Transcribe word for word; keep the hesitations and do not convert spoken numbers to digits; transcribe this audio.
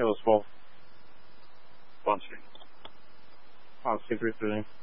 Kill us both. Sponsor. Oh, C three three.